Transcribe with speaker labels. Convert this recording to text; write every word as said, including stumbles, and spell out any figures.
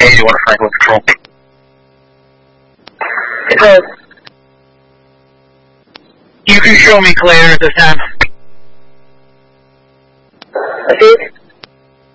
Speaker 1: eighty-one Franklin Control.
Speaker 2: Control.
Speaker 1: You can show me clear at this time.
Speaker 2: Proceed.